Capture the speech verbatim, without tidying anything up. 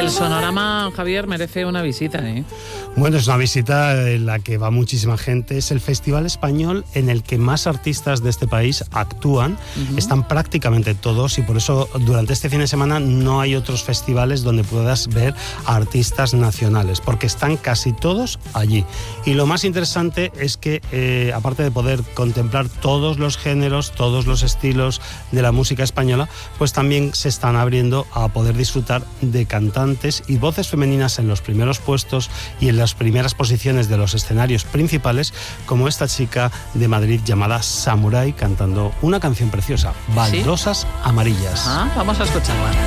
el Sonorama, Javier, merece una visita, ¿eh? Bueno, es una visita en la que va muchísima gente. Es el festival español en el que más artistas de este país actúan. Uh-huh. Están prácticamente todos y por eso durante este fin de semana no hay otros festivales donde puedas ver a artistas nacionales, porque están casi todos allí. Y lo más interesante es que, eh, aparte de poder contemplar todos los géneros, todos los estilos de la música española, pues también se están abriendo a poder disfrutar de cantantes y voces femeninas en los primeros puestos y en las primeras posiciones de los escenarios principales, como esta chica de Madrid llamada Samurai, cantando una canción preciosa, Baldosas ¿Sí? Amarillas. Ah, vamos a escucharla.